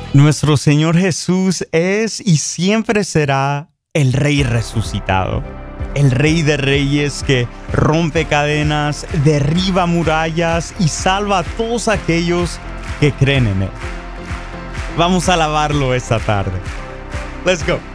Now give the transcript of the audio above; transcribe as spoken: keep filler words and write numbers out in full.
Nuestro Señor Jesús es y siempre será el Rey resucitado. El Rey de Reyes que rompe cadenas, derriba murallas y salva a todos aquellos que creen en Él. Vamos a alabarlo esta tarde. Let's go.